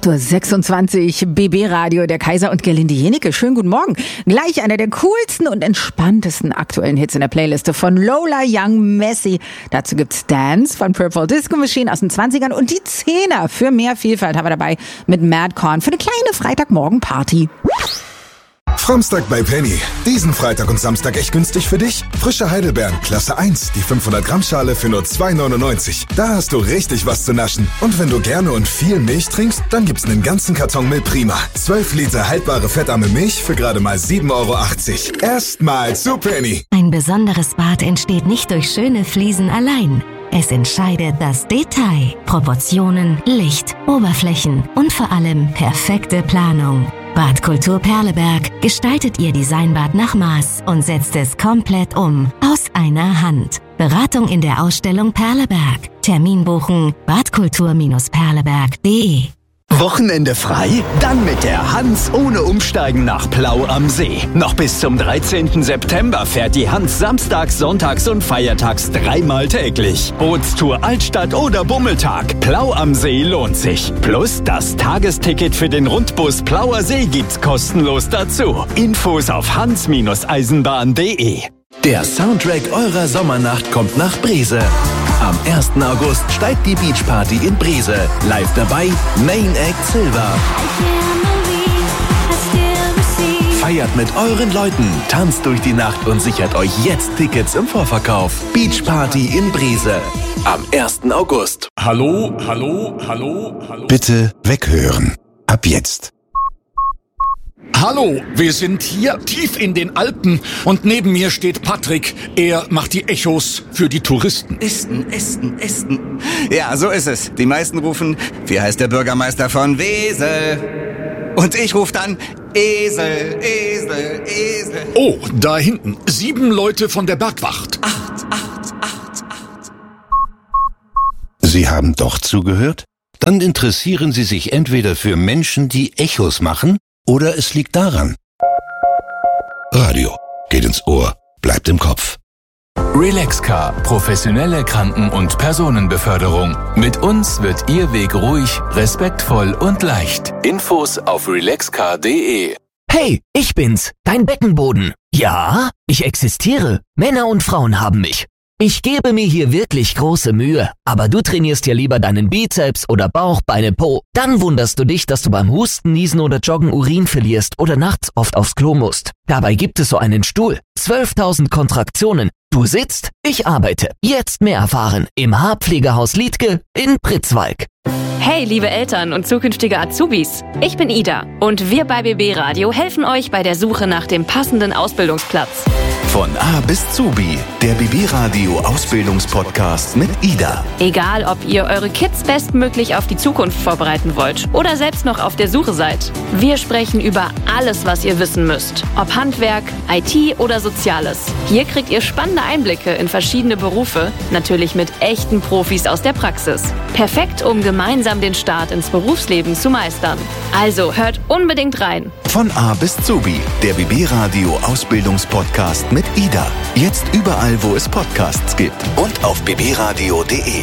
8.26 Uhr, BB Radio, der Kaiser und Gerlinde Jenecke. Schönen guten Morgen. Gleich einer der coolsten und entspanntesten aktuellen Hits in der Playliste von Lola Young Messi. Dazu gibt's Dance von Purple Disco Machine aus den 20ern und die 10er. Für mehr Vielfalt haben wir dabei mit Madcorn für eine kleine Freitagmorgen-Party. Framstag bei Penny. Diesen Freitag und Samstag echt günstig für dich? Frische Heidelbeeren, Klasse 1, die 500 Gramm Schale für nur 2,99. Da hast du richtig was zu naschen. Und wenn du gerne und viel Milch trinkst, dann gibt's einen ganzen Karton Milch Prima. 12 Liter haltbare fettarme Milch für gerade mal 7,80 Euro. Erstmal zu Penny. Ein besonderes Bad entsteht nicht durch schöne Fliesen allein. Es entscheidet das Detail, Proportionen, Licht, Oberflächen und vor allem perfekte Planung. Badkultur Perleberg gestaltet Ihr Designbad nach Maß und setzt es komplett um. Aus einer Hand. Beratung in der Ausstellung Perleberg. Termin buchen badkultur-perleberg.de. Wochenende frei? Dann mit der Hans ohne Umsteigen nach Plau am See. Noch bis zum 13. September fährt die Hans samstags, sonntags und feiertags 3-mal täglich. Bootstour Altstadt oder Bummeltag. Plau am See lohnt sich. Plus das Tagesticket für den Rundbus Plauer See gibt's kostenlos dazu. Infos auf hans-eisenbahn.de. Der Soundtrack eurer Sommernacht kommt nach Breze. Am 1. August steigt die Beachparty in Breze. Live dabei Main Act Silver. Feiert mit euren Leuten, tanzt durch die Nacht und sichert euch jetzt Tickets im Vorverkauf. Beachparty in Breze. Am 1. August. Hallo. Bitte weghören. Ab jetzt. Hallo, wir sind hier tief in den Alpen und neben mir steht Patrick. Er macht die Echos für die Touristen. Esten. Ja, so ist es. Die meisten rufen, wie heißt der Bürgermeister von Wesel? Und ich rufe dann, Esel. Oh, da hinten, 7 Leute von der Bergwacht. 8. Sie haben doch zugehört? Dann interessieren Sie sich entweder für Menschen, die Echos machen, oder es liegt daran. Radio geht ins Ohr, bleibt im Kopf. Relaxcar, professionelle Kranken- und Personenbeförderung. Mit uns wird Ihr Weg ruhig, respektvoll und leicht. Infos auf relaxcar.de. Hey, ich bin's, dein Beckenboden. Ja, ich existiere. Männer und Frauen haben mich. Ich gebe mir hier wirklich große Mühe, aber du trainierst ja lieber deinen Bizeps oder Bauch, Beine, Po. Dann wunderst du dich, dass du beim Husten, Niesen oder Joggen Urin verlierst oder nachts oft aufs Klo musst. Dabei gibt es so einen Stuhl. 12.000 Kontraktionen. Du sitzt, ich arbeite. Jetzt mehr erfahren im Haarpflegehaus Liedtke in Pritzwalk. Hey, liebe Eltern und zukünftige Azubis. Ich bin Ida und wir bei BB Radio helfen euch bei der Suche nach dem passenden Ausbildungsplatz. Von A bis Zubi, der BB Radio Ausbildungspodcast mit Ida. Egal, ob ihr eure Kids bestmöglich auf die Zukunft vorbereiten wollt oder selbst noch auf der Suche seid. Wir sprechen über alles, was ihr wissen müsst. Ob Handwerk, IT oder Soziales. Hier kriegt ihr spannende Einblicke in verschiedene Berufe, natürlich mit echten Profis aus der Praxis. Perfekt, um gemeinsam den Start ins Berufsleben zu meistern. Also hört unbedingt rein. Von A bis Zubi, der BB Radio Ausbildungspodcast mit Ida. Jetzt überall, wo es Podcasts gibt und auf bbradio.de.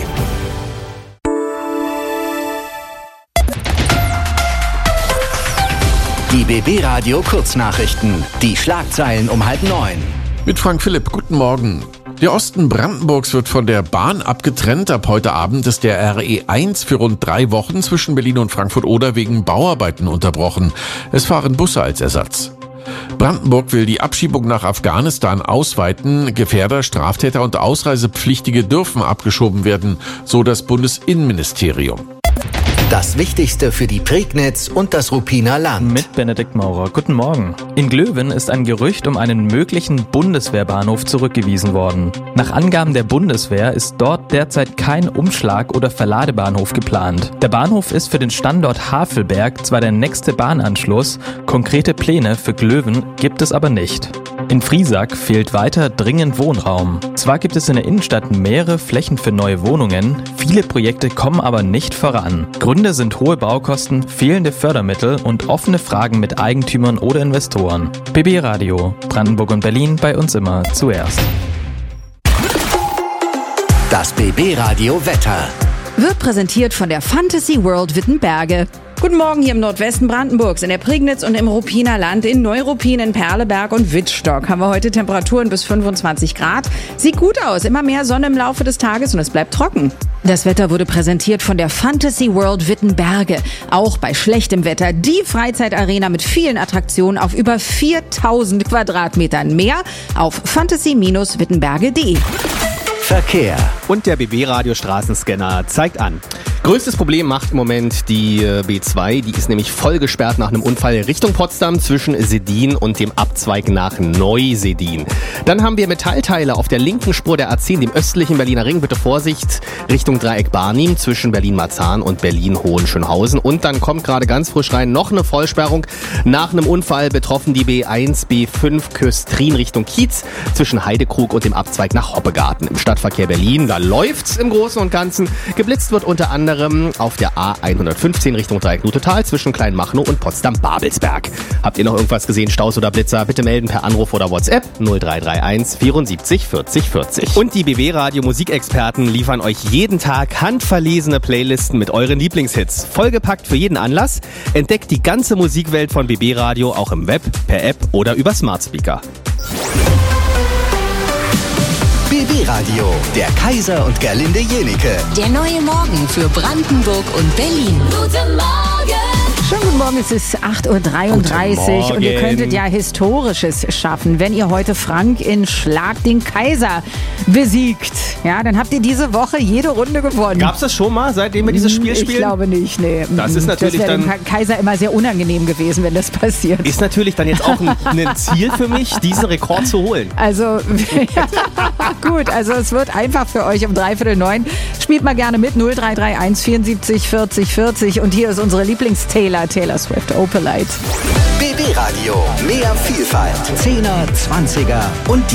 Die BB Radio Kurznachrichten. Die Schlagzeilen um 8:30. Mit Frank Philipp, guten Morgen. Der Osten Brandenburgs wird von der Bahn abgetrennt. Ab heute Abend ist der RE1 für rund 3 Wochen zwischen Berlin und Frankfurt-Oder wegen Bauarbeiten unterbrochen. Es fahren Busse als Ersatz. Brandenburg will die Abschiebung nach Afghanistan ausweiten. Gefährder, Straftäter und Ausreisepflichtige dürfen abgeschoben werden, so das Bundesinnenministerium. Das Wichtigste für die Prignitz und das Ruppiner Land. Mit Benedikt Maurer. Guten Morgen. In Glöwen ist ein Gerücht um einen möglichen Bundeswehrbahnhof zurückgewiesen worden. Nach Angaben der Bundeswehr ist dort derzeit kein Umschlag- oder Verladebahnhof geplant. Der Bahnhof ist für den Standort Havelberg zwar der nächste Bahnanschluss, konkrete Pläne für Glöwen gibt es aber nicht. In Friesack fehlt weiter dringend Wohnraum. Zwar gibt es in der Innenstadt mehrere Flächen für neue Wohnungen, viele Projekte kommen aber nicht voran. Gründe sind hohe Baukosten, fehlende Fördermittel und offene Fragen mit Eigentümern oder Investoren. BB Radio, Brandenburg und Berlin, bei uns immer zuerst. Das BB Radio Wetter Wird präsentiert von der Fantasy World Wittenberge. Guten Morgen hier im Nordwesten Brandenburgs, in der Prignitz und im Ruppiner Land, in Neuruppin, in Perleberg und Wittstock haben wir heute Temperaturen bis 25 Grad. Sieht gut aus, immer mehr Sonne im Laufe des Tages und es bleibt trocken. Das Wetter wurde präsentiert von der Fantasy World Wittenberge. Auch bei schlechtem Wetter die Freizeitarena mit vielen Attraktionen auf über 4000 Quadratmetern. Mehr auf fantasy-wittenberge.de. Verkehr. Und der BB-Radio-Straßenscanner zeigt an. Größtes Problem macht im Moment die B2. Die ist nämlich voll gesperrt nach einem Unfall Richtung Potsdam zwischen Seddin und dem Abzweig nach Neu-Seddin. Dann haben wir Metallteile auf der linken Spur der A10, dem östlichen Berliner Ring. Bitte Vorsicht Richtung Dreieck Barnim zwischen Berlin-Marzahn und Berlin-Hohenschönhausen. Und dann kommt gerade ganz frisch rein noch eine Vollsperrung nach einem Unfall. Betroffen die B1, B5 Köstrin Richtung Kiez zwischen Heidekrug und dem Abzweig nach Hoppegarten. Im Stadtverkehr Berlin, da läuft's im Großen und Ganzen. Geblitzt wird unter anderem auf der A115 Richtung Dreieck-Nutetal zwischen Kleinmachnow und Potsdam-Babelsberg. Habt ihr noch irgendwas gesehen, Staus oder Blitzer? Bitte melden per Anruf oder WhatsApp 0331 74 40 40. Und die BB-Radio-Musikexperten liefern euch jeden Tag handverlesene Playlisten mit euren Lieblingshits. Vollgepackt für jeden Anlass. Entdeckt die ganze Musikwelt von BB-Radio auch im Web, per App oder über Smart Speaker. BB Radio, der Kaiser und Gerlinde Jenike. Der neue Morgen für Brandenburg und Berlin. Guten Morgen! Schönen guten Morgen, es ist 8.33 Uhr und ihr könntet ja Historisches schaffen, wenn ihr heute Frank in Schlag den Kaiser besiegt. Ja, dann habt ihr diese Woche jede Runde gewonnen. Gab's das schon mal, seitdem wir dieses Spiel spielen? Ich glaube nicht, nee. Das ist natürlich das wäre dann dem Kaiser immer sehr unangenehm gewesen, wenn das passiert. Ist natürlich dann jetzt auch ein Ziel für mich, diesen Rekord zu holen. Also, gut, also es wird einfach für euch um 8:45. Spielt mal gerne mit, 0331 74 40 40 und hier ist unsere Taylor Swift, Opalite. BB Radio, mehr Vielfalt. 10er, 20er und